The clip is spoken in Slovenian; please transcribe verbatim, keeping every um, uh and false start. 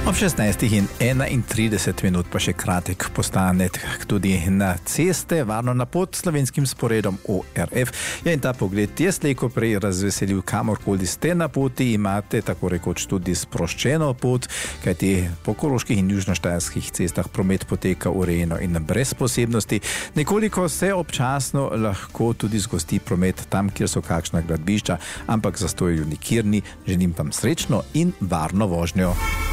Ob šestnajstih in enaintrideset minut pa še kratek postanek tudi na ceste, varno na pot slovenskim sporedom O R F. Ja, in ta pogled je slejko prej razveselil, kamorkoli ste na poti, imate tako rekoč tudi sproščeno pot, kajti po koroških in južnoštajerskih cestah promet poteka urejeno in brez posebnosti. Nekoliko se občasno lahko tudi zgosti promet tam, kjer so kakšna gradbišča, ampak zastojev nikjer ni. Želim vam srečno in varno vožnjo.